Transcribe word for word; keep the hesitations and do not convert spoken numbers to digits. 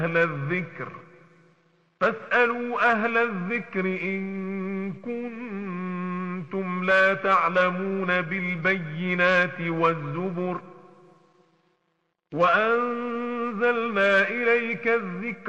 أهل الذكر فاسألوا أهل الذكر إن كنتم لا تعلمون بالبينات والزبر وأنزلنا إليك الذكر